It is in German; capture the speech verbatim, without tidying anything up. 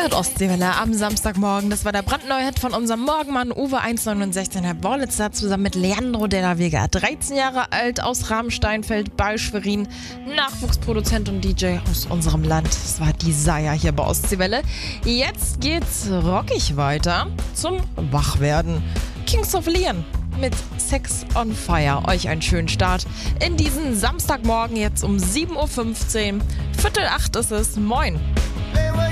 hört Ostseewelle am Samstagmorgen. Das war der brandneue Hit von unserem Morgenmann Uwe eins neunundsechzig, Herr Borlitzer, zusammen mit Leandro Della Vega. dreizehn Jahre alt, aus Ramsteinfeld bei Schwerin. Nachwuchsproduzent und D J aus unserem Land. Das war Desire hier bei Ostseewelle. Jetzt geht's rockig weiter zum Wachwerden. Kings of Leon mit Sex on Fire. Euch einen schönen Start in diesen Samstagmorgen jetzt um sieben Uhr fünfzehn. Viertel acht ist es. Moin.